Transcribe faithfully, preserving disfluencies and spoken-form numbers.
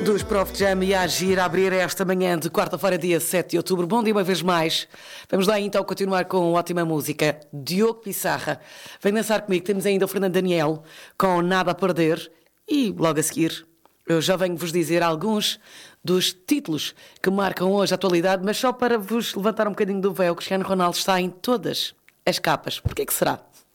Dos Prof Jam e a agir a abrir esta manhã de quarta-feira, dia sete de outubro. Bom dia uma vez mais. Vamos lá então continuar com ótima música. Diogo Pissarra vem dançar comigo. Temos ainda o Fernando Daniel com Nada a Perder. E logo a seguir eu já venho-vos dizer alguns dos títulos que marcam hoje a atualidade, mas só para vos levantar um bocadinho do véu, Cristiano Ronaldo está em todas as capas. Porquê que será?